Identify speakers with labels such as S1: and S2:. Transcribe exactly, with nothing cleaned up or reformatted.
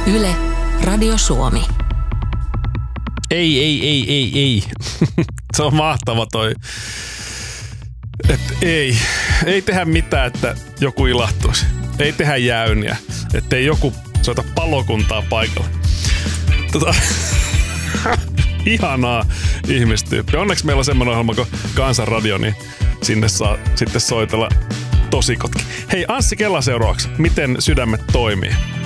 S1: Yle, Radio Suomi.
S2: Ei, ei, ei, ei, ei. Se on mahtava toi. Että ei. Ei tehdä mitään, että joku ilahtuisi. Ei tehdä jäyniä. Ettei joku soita palokuntaa paikalle. Tota, ihanaa ihmistyyppi. Onneksi meillä on semmoinen ohjelma kuin Kansanradio, niin sinne saa sitten soitella tosikotkin. Hei, Anssi Kela seuraavaksi. Miten sydämet toimii?